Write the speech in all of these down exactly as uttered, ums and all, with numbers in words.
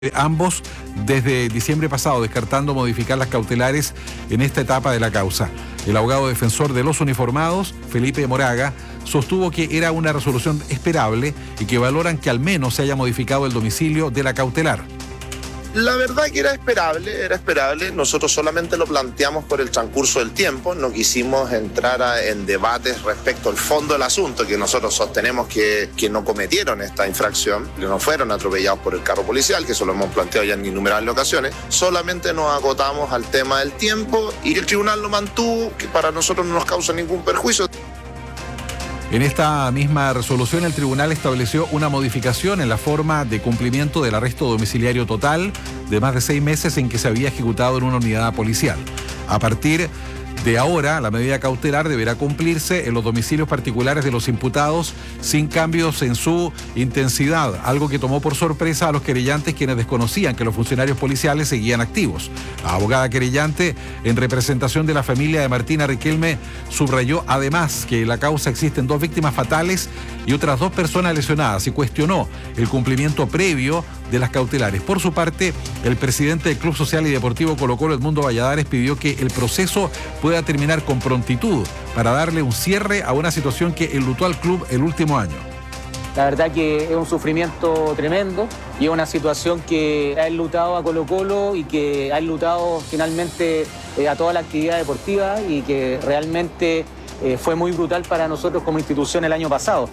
ambos desde diciembre pasado, descartando modificar las cautelares en esta etapa de la causa. El abogado defensor de los uniformados, Felipe Moraga, sostuvo que era una resolución esperable y que valoran que al menos se haya modificado el domicilio de la cautelar. La verdad que era esperable, era esperable. Nosotros solamente lo planteamos por el transcurso del tiempo. No quisimos entrar a, en debates respecto al fondo del asunto, que nosotros sostenemos que, que no cometieron esta infracción, que no fueron atropellados por el carro policial, que eso lo hemos planteado ya en innumerables ocasiones. Solamente nos acotamos al tema del tiempo y el tribunal lo mantuvo, que para nosotros no nos causa ningún perjuicio. En esta misma resolución, el tribunal estableció una modificación en la forma de cumplimiento del arresto domiciliario total de más de seis meses en que se había ejecutado en una unidad policial. A partir de ahora, la medida cautelar deberá cumplirse en los domicilios particulares de los imputados sin cambios en su intensidad, algo que tomó por sorpresa a los querellantes, quienes desconocían que los funcionarios policiales seguían activos. La abogada querellante, en representación de la familia de Martina Riquelme, subrayó además que en la causa existen dos víctimas fatales y otras dos personas lesionadas y cuestionó el cumplimiento previo de las cautelares. Por su parte, el presidente del Club Social y Deportivo Colo-Colo, Edmundo Valladares, pidió que el proceso pueda terminar con prontitud para darle un cierre a una situación que enlutó al club el último año. La verdad que es un sufrimiento tremendo y es una situación que ha enlutado a Colo-Colo y que ha enlutado finalmente eh, a toda la actividad deportiva y que realmente eh, fue muy brutal para nosotros como institución el año pasado.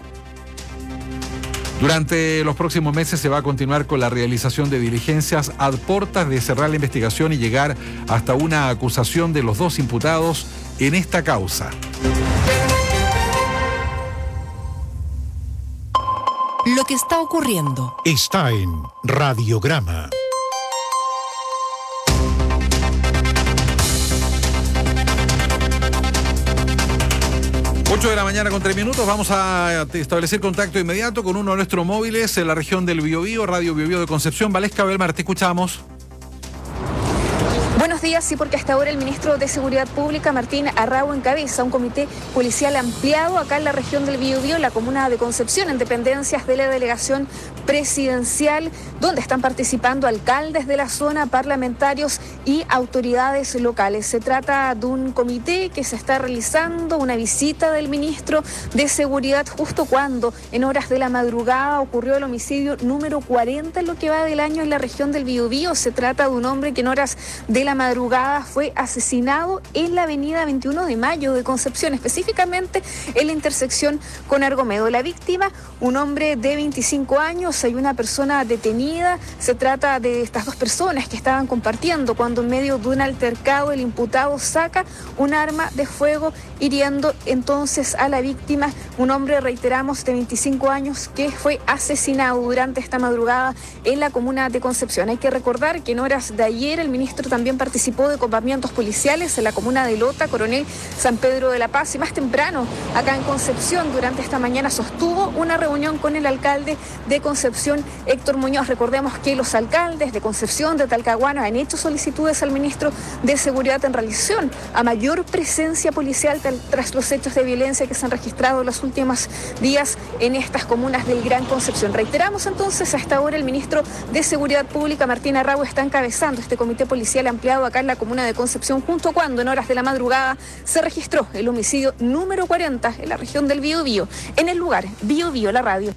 Durante los próximos meses se va a continuar con la realización de diligencias a puertas de cerrar la investigación y llegar hasta una acusación de los dos imputados en esta causa. Lo que está ocurriendo está en Radiograma. ocho de la mañana con tres minutos, vamos a establecer contacto inmediato con uno de nuestros móviles en la región del Biobío, Radio Biobío de Concepción. Valesca Belmar, te escuchamos. Buenos días, sí, porque hasta ahora el ministro de Seguridad Pública, Martín Arrau, encabeza un comité policial ampliado acá en la región del Biobío, en la comuna de Concepción, en dependencias de la delegación presidencial, donde están participando alcaldes de la zona, parlamentarios y autoridades locales. Se trata de un comité que se está realizando una visita del ministro de Seguridad justo cuando, en horas de la madrugada, ocurrió el homicidio número cuarenta en lo que va del año en la región del Biobío. Se trata de un hombre que en horas de la madrugada fue asesinado en la avenida veintiuno de mayo de Concepción, específicamente en la intersección con Argomedo. La víctima, un hombre de veinticinco años, hay una persona detenida. Se trata de estas dos personas que estaban compartiendo cuando en medio de un altercado el imputado saca un arma de fuego, hiriendo entonces a la víctima, un hombre, reiteramos, de veinticinco años que fue asesinado durante esta madrugada en la comuna de Concepción. Hay que recordar que en horas de ayer el ministro también participó de copamientos policiales en la comuna de Lota, Coronel, San Pedro de la Paz, y más temprano acá en Concepción durante esta mañana sostuvo una reunión con el alcalde de Concepción, Héctor Muñoz. Recordemos que los alcaldes de Concepción, de Talcahuano, han hecho solicitudes al ministro de Seguridad en relación a mayor presencia policial tras los hechos de violencia que se han registrado en los últimos días en estas comunas del Gran Concepción. Reiteramos entonces, hasta ahora el ministro de Seguridad Pública, Martín Arrau, está encabezando este comité policial ampliado acá en la comuna de Concepción, junto cuando en horas de la madrugada se registró el homicidio número cuarenta en la región del Biobío. En el lugar, Biobío, la radio.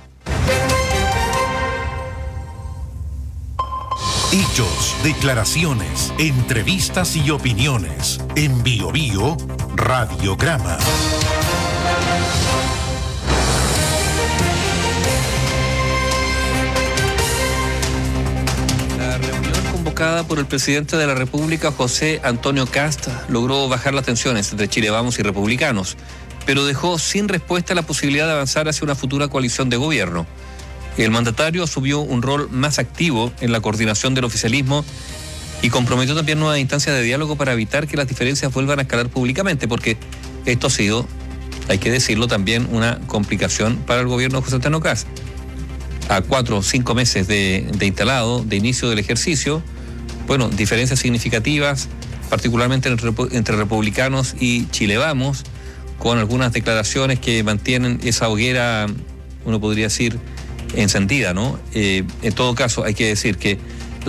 Hechos, declaraciones, entrevistas y opiniones. En Biobío, Radiograma. La reunión convocada por el presidente de la República, José Antonio Kast, logró bajar las tensiones entre Chile Vamos y republicanos, pero dejó sin respuesta la posibilidad de avanzar hacia una futura coalición de gobierno. El mandatario asumió un rol más activo en la coordinación del oficialismo y comprometió también nuevas instancias de diálogo para evitar que las diferencias vuelvan a escalar públicamente, porque esto ha sido, hay que decirlo también, una complicación para el gobierno de José Antonio Kast. A cuatro o cinco meses de, de instalado, de inicio del ejercicio, bueno, diferencias significativas, particularmente entre, entre republicanos y Chile Vamos, con algunas declaraciones que mantienen esa hoguera, uno podría decir, encendida, ¿no? Eh, en todo caso, hay que decir que